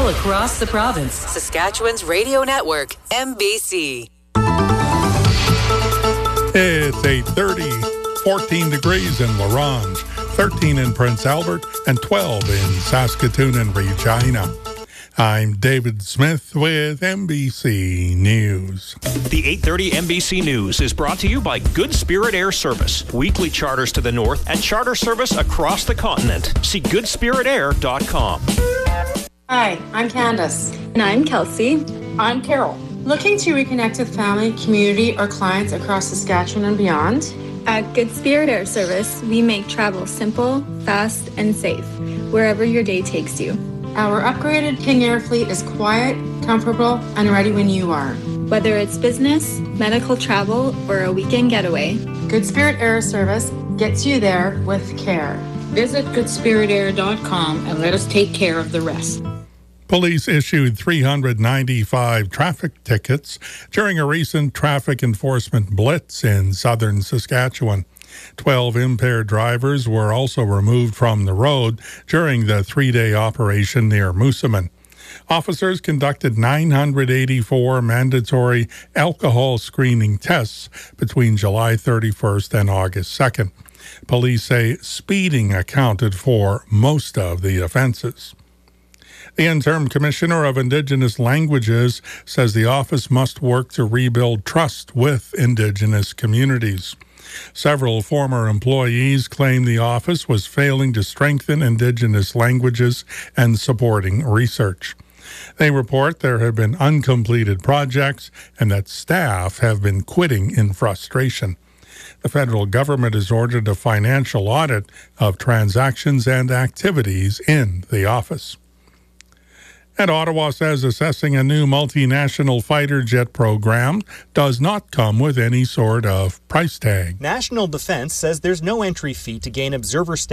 across the province. Saskatchewan's radio network, MBC. It's 8:30, 14 degrees in La Ronge, 13 in Prince Albert, and 12 in Saskatoon and Regina. I'm David Smith with MBC News. The 8:30 MBC News is brought to you by Good Spirit Air Service. Weekly charters to the north and charter service across the continent. See goodspiritair.com. Hi, I'm Candace. And I'm Kelsey. I'm Carol. Looking to reconnect with family, community, or clients across Saskatchewan and beyond? At Good Spirit Air Service, we make travel simple, fast, and safe, wherever your day takes you. Our upgraded King Air fleet is quiet, comfortable, and ready when you are. Whether it's business, medical travel, or a weekend getaway, Good Spirit Air Service gets you there with care. Visit goodspiritair.com and let us take care of the rest. Police issued 395 traffic tickets during a recent traffic enforcement blitz in southern Saskatchewan. 12 impaired drivers were also removed from the road during the three-day operation near Moosomin. Officers conducted 984 mandatory alcohol screening tests between July 31st and August 2nd. Police say speeding accounted for most of the offenses. The interim commissioner of Indigenous languages says the office must work to rebuild trust with Indigenous communities. Several former employees claim the office was failing to strengthen Indigenous languages and supporting research. They report there have been uncompleted projects and that staff have been quitting in frustration. The federal government has ordered a financial audit of transactions and activities in the office. And Ottawa says assessing a new multinational fighter jet program does not come with any sort of price tag. National Defence says there's no entry fee to gain observer status